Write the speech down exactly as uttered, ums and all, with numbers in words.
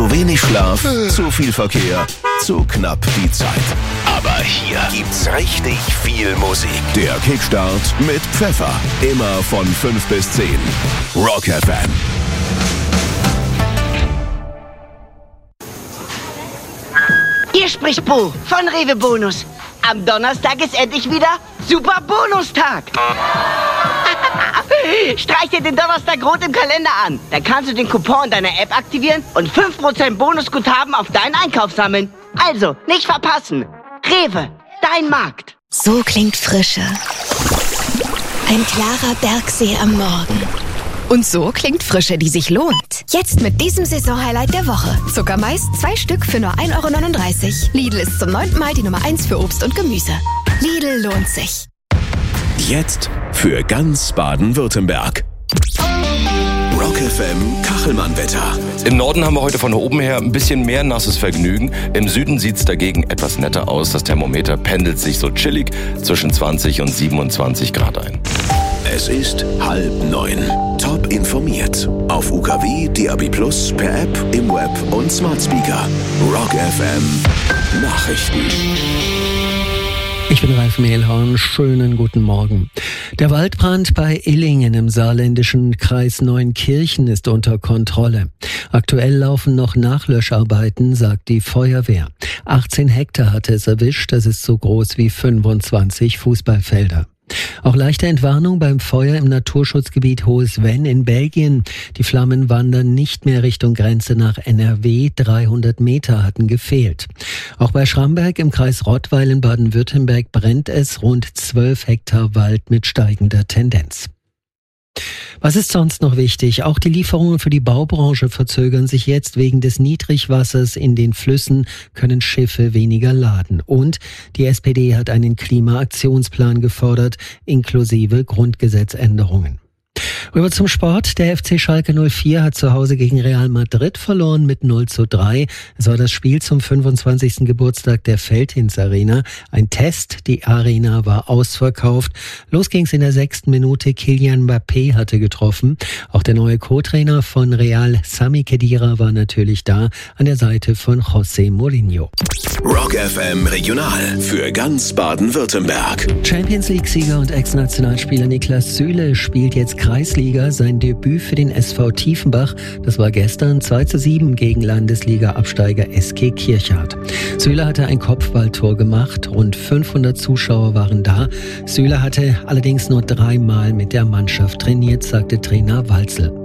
Zu wenig Schlaf, zu viel Verkehr, zu knapp die Zeit. Aber hier gibt's richtig viel Musik. Der Kickstart mit Pfeffer. Immer von fünf bis zehn. Rock F M. Hier spricht Bo von Rewe Bonus. Am Donnerstag ist endlich wieder Super Bonustag. Streich dir den Donnerstag rot im Kalender an. Da kannst du den Coupon deiner App aktivieren und fünf Prozent Bonusguthaben auf deinen Einkauf sammeln. Also, nicht verpassen. Rewe, dein Markt. So klingt Frische. Ein klarer Bergsee am Morgen. Und so klingt Frische, die sich lohnt. Jetzt mit diesem Saisonhighlight der Woche. Zuckermais, zwei Stück für nur ein Euro neununddreißig. Lidl ist zum neunten Mal die Nummer eins für Obst und Gemüse. Lidl lohnt sich. Jetzt für ganz Baden-Württemberg. Rock F M Kachelmann-Wetter. Im Norden haben wir heute von oben her ein bisschen mehr nasses Vergnügen. Im Süden sieht es dagegen etwas netter aus. Das Thermometer pendelt sich so chillig zwischen zwanzig und siebenundzwanzig Grad ein. Es ist halb neun. Top informiert. Auf U K W, D A B plus, per App, im Web und Smart Speaker. Rock F M Nachrichten. Ich bin Ralf Mehlhorn, schönen guten Morgen. Der Waldbrand bei Illingen im saarländischen Kreis Neunkirchen ist unter Kontrolle. Aktuell laufen noch Nachlöscharbeiten, sagt die Feuerwehr. achtzehn Hektar hatte es erwischt, das ist so groß wie fünfundzwanzig Fußballfelder. Auch leichte Entwarnung beim Feuer im Naturschutzgebiet Hohes Venn in Belgien. Die Flammen wandern nicht mehr Richtung Grenze nach N R W. dreihundert Meter hatten gefehlt. Auch bei Schramberg im Kreis Rottweil in Baden-Württemberg brennt es, rund zwölf Hektar Wald mit steigender Tendenz. Was ist sonst noch wichtig? Auch die Lieferungen für die Baubranche verzögern sich jetzt. Wegen des Niedrigwassers in den Flüssen können Schiffe weniger laden. Und die S P D hat einen Klimaaktionsplan gefordert, inklusive Grundgesetzänderungen. Rüber zum Sport. Der F C Schalke null vier hat zu Hause gegen Real Madrid verloren mit null zu drei. Es war das Spiel zum fünfundzwanzigsten Geburtstag der Veltins Arena. Ein Test, die Arena war ausverkauft. Los ging's in der sechsten Minute. Kylian Mbappé hatte getroffen. Auch der neue Co-Trainer von Real, Sami Khedira, war natürlich da, an der Seite von José Mourinho. Rock F M Regional für ganz Baden-Württemberg. Champions League-Sieger und Ex-Nationalspieler Niklas Süle spielt jetzt Kreisliga. Sein Debüt für den S V Tiefenbach, das war gestern zwei zu sieben gegen Landesliga-Absteiger S G Kirchhardt. Süle hatte ein Kopfballtor gemacht, rund fünfhundert Zuschauer waren da. Süle hatte allerdings nur dreimal mit der Mannschaft trainiert, sagte Trainer Walzel.